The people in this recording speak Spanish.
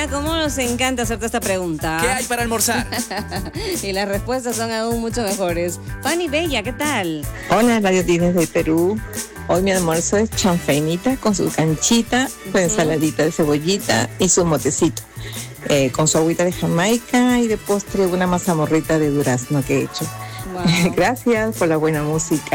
Bella, ¿cómo nos encanta hacerte esta pregunta? ¿Qué hay para almorzar? Y las respuestas son aún mucho mejores. Fanny Bella, ¿qué tal? Hola, Radio Tines de Perú. Hoy mi almuerzo es chanfainita con su canchita, su ensaladita de cebollita y su motecito. Con su agüita de Jamaica y de postre una mazamorrita de durazno que he hecho. Wow. Gracias por la buena música.